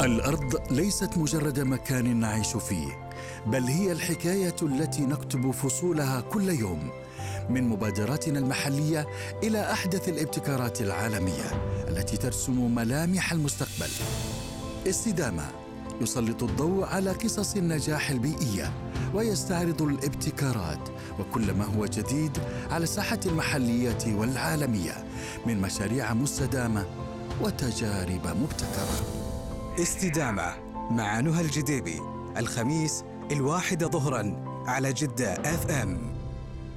الأرض ليست مجرد مكان نعيش فيه، بل هي الحكاية التي نكتب فصولها كل يوم، من مبادراتنا المحلية إلى أحدث الابتكارات العالمية التي ترسم ملامح المستقبل. استدامة يسلط الضوء على قصص النجاح البيئية ويستعرض الابتكارات وكل ما هو جديد على الساحة المحلية والعالمية من مشاريع مستدامة وتجارب مبتكرة. استدامة مع نهى الجديبي، الخميس 1 ظهراً على جدة FM.